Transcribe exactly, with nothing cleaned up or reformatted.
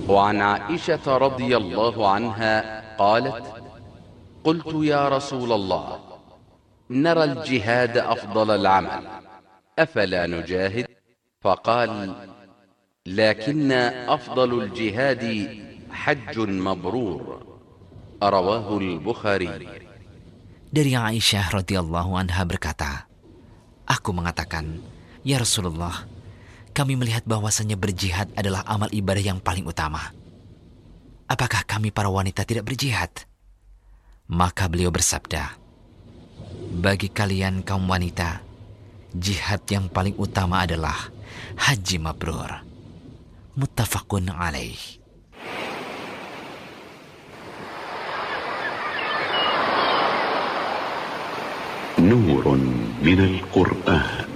وعن عائشة رضي الله عنها قالت: قلت يا رسول الله، نرى الجهاد أفضل العمل، أفلا نجاهد؟ فقال: لكن أفضل الجهاد حج مبرور. رواه البخاري. Dari Aisyah radhiyallahu anha berkata, aku mengatakan, ya Rasulullah, kami melihat bahwasannya berjihad adalah amal ibadah yang paling utama. Apakah kami para wanita tidak berjihad? Maka beliau bersabda, bagi kalian kaum wanita, jihad yang paling utama adalah haji mabrur. Muttafaqun alaih. نور من القرآن.